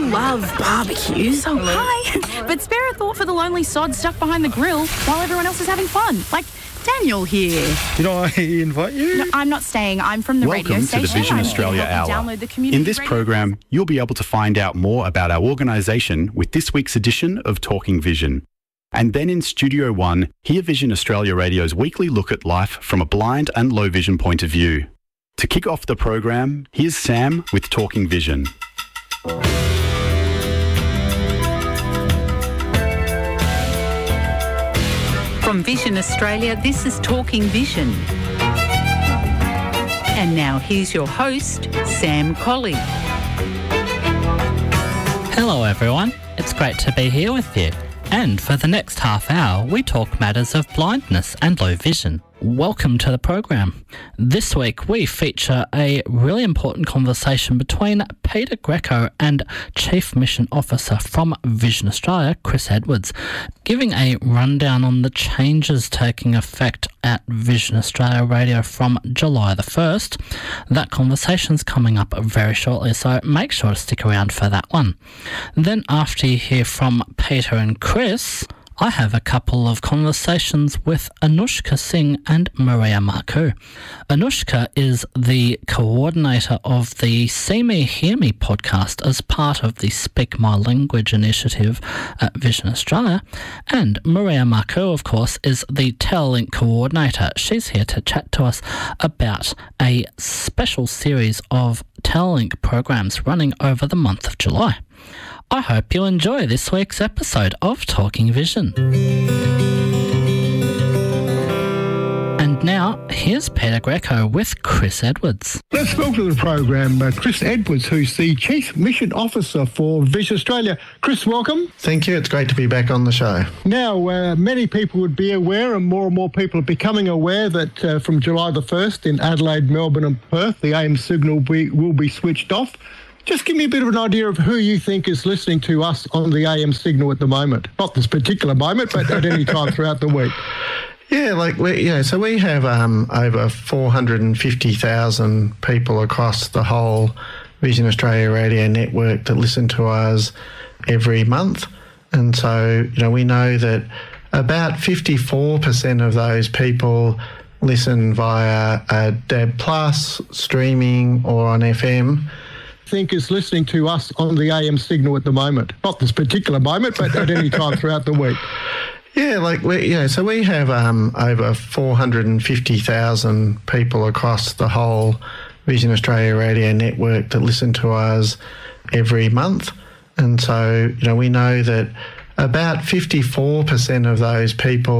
love barbecues. Oh, hi. But spare a thought for the lonely sod stuck behind the grill while everyone else is having fun. Like Daniel here. Did I invite you? No, I'm not staying. I'm from the radio Welcome to station. the Vision I'm Australia here to help you Hour. download the community In this radio- program, you'll be able to find out more about our organisation with this week's edition of Talking Vision. And then in Studio One, hear Vision Australia Radio's weekly look at life from a blind and low vision point of view. To kick off the program, here's Sam with Talking Vision. From Vision Australia, this is Talking Vision. And now here's your host, Sam Colley. Hello everyone, it's great to be here with you. And for the next half hour, we talk matters of blindness and low vision. Welcome to the program. This week we feature a really important conversation between Peter Greco and Chief Mission Officer from Vision Australia, Chris Edwards, giving a rundown on the changes taking effect at Vision Australia Radio from July the 1st. That conversation's coming up very shortly, so make sure to stick around for that one. Then after you hear from Peter and Chris, I have a couple of conversations with Anushka Singh and Maria Marcoux. Anushka is the coordinator of the See Me, Hear Me podcast as part of the Speak My Language initiative at Vision Australia. And Maria Marcoux, of course, is the Telelink coordinator. She's here to chat to us about a special series of Telelink programs running over the month of July. I hope you enjoy this week's episode of Talking Vision. And now, here's Peter Greco with Chris Edwards. Let's welcome to the program Chris Edwards, who's the Chief Mission Officer for Vision Australia. Chris, welcome. Thank you. It's great to be back on the show. Now, many people would be aware, and more people are becoming aware, that from July the 1st in Adelaide, Melbourne and Perth, the AM signal will be switched off. Just give me a bit of an idea of who you think is listening to us on the AM signal at the moment. Not this particular moment, but at any time throughout the week. Yeah, so we have over 450,000 people across the whole Vision Australia radio network that listen to us every month. And so, we know that about 54% of those people listen via DAB+, streaming or on FM. Think is listening to us on the AM signal at the moment. Not this particular moment, but at any time throughout the week. So we have over 450,000 people across the whole Vision Australia radio network that listen to us every month. And so, we know that about 54% of those people